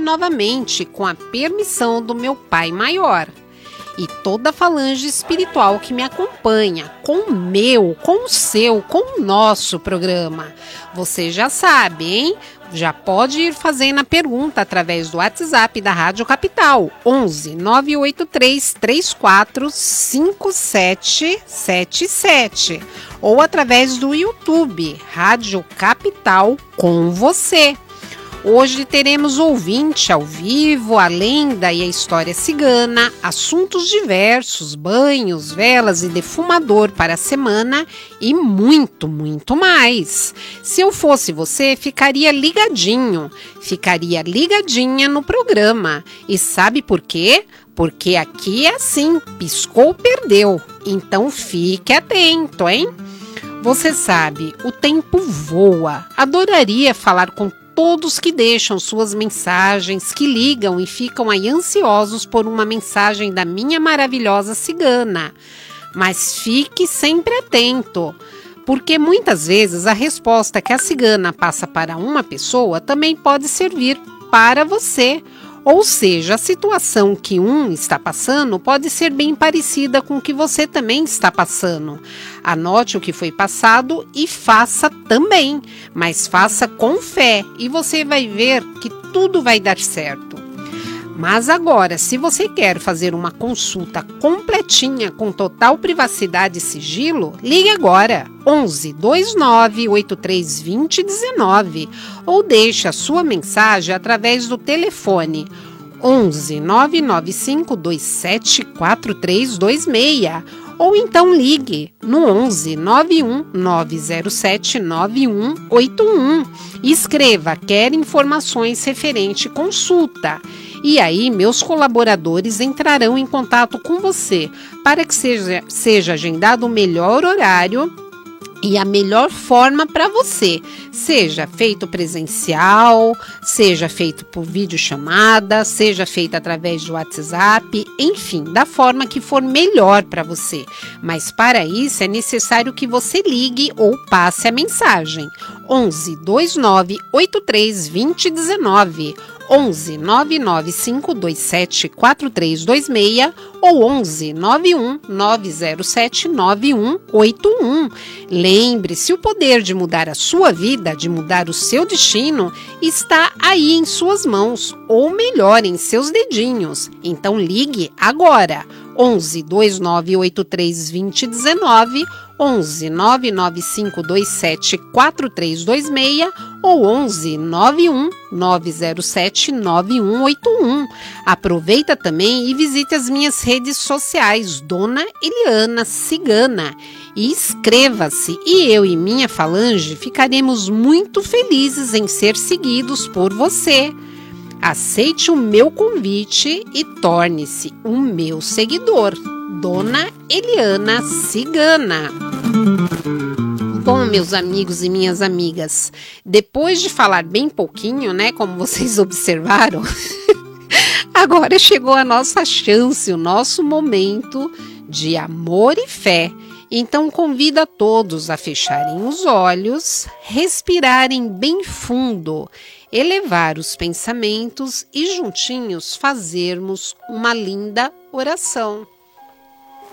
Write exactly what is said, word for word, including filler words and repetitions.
novamente com a permissão do meu Pai Maior e toda a falange espiritual que me acompanha, com o meu, com o seu, com o nosso programa. Você já sabe, hein? Já pode ir fazendo a pergunta através do WhatsApp da Rádio Capital, onze nove oito três três quatro cinco sete sete sete, ou através do YouTube, Rádio Capital com você. Hoje teremos ouvinte ao vivo, a lenda e a história cigana, assuntos diversos, banhos, velas e defumador para a semana e muito, muito mais. Se eu fosse você, ficaria ligadinho, ficaria ligadinha no programa. E sabe por quê? Porque aqui é assim, piscou, perdeu. Então fique atento, hein? Você sabe, o tempo voa. Adoraria falar com todos que deixam suas mensagens, que ligam e ficam aí ansiosos por uma mensagem da minha maravilhosa cigana. Mas fique sempre atento, porque muitas vezes a resposta que a cigana passa para uma pessoa também pode servir para você. Ou seja, a situação que um está passando pode ser bem parecida com o que você também está passando. Anote o que foi passado e faça também, mas faça com fé e você vai ver que tudo vai dar certo. Mas agora, se você quer fazer uma consulta completinha com total privacidade e sigilo, ligue agora, onze dois nove oito três dois zero um nove, ou deixe a sua mensagem através do telefone onze nove nove cinco dois sete quatro três dois seis, ou então ligue no onze nove um nove zero sete nove um oito um e escreva "Quer informações referente consulta". E aí, meus colaboradores entrarão em contato com você para que seja, seja agendado o melhor horário e a melhor forma para você, seja feito presencial, seja feito por videochamada, seja feito através do WhatsApp, enfim, da forma que for melhor para você. Mas para isso é necessário que você ligue ou passe a mensagem onze dois nove oito três dois zero um nove, onze nove nove cinco dois sete quatro três dois seis ou onze nove um nove zero sete nove um oito um. Lembre-se, o poder de mudar a sua vida, de mudar o seu destino, está aí em suas mãos, ou melhor, em seus dedinhos. Então ligue agora, onze dois nove oito três dois zero um nove, onze nove nove cinco dois sete quatro três dois seis ou onze nove um nove zero sete nove um oito um. Aproveita também e visite as minhas redes sociais, Dona Eliana Cigana, e inscreva-se, e eu e minha falange ficaremos muito felizes em ser seguidos por você. Aceite o meu convite e torne-se um meu seguidor, Dona Eliana Cigana. Bom, meus amigos e minhas amigas, depois de falar bem pouquinho, né, como vocês observaram, agora chegou a nossa chance, o nosso momento de amor e fé. Então convido a todos a fecharem os olhos, respirarem bem fundo, elevar os pensamentos e juntinhos fazermos uma linda oração.